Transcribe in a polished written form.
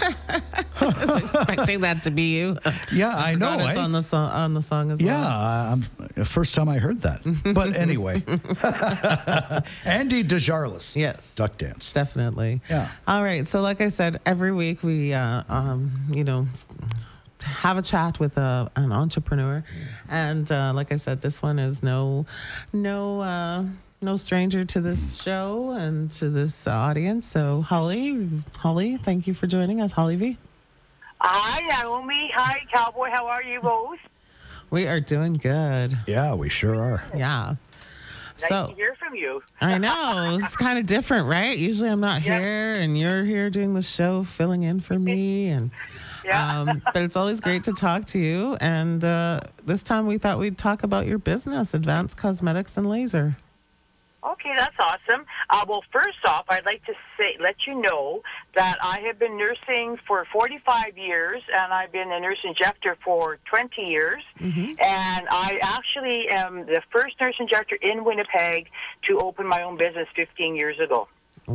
I was expecting that to be you. Yeah, I know. It's on the song as well. Yeah, first time I heard that. But anyway, Andy Desjarlais. Yes. Duck Dance. Definitely. Yeah. All right. So, like I said, every week we, have a chat with an entrepreneur, and like I said, this one is no stranger to this show and to this audience. So, Holly, thank you for joining us, Holly V. Hi, Naomi. Hi, Cowboy. How are you both? We are doing good. Yeah, we sure are. Yeah. Nice So to hear from you. I know it's kind of different, right? Usually I'm not Yeah. here, and you're here doing the show, filling in for me, and Yeah. but it's always great to talk to you. And this time we thought we'd talk about your business, Advanced Cosmetics and Laser. Okay, that's awesome. Well, first off, I'd like to let you know that I have been nursing for 45 years, and I've been a nurse injector for 20 years. Mm-hmm. And I actually am the first nurse injector in Winnipeg to open my own business 15 years ago.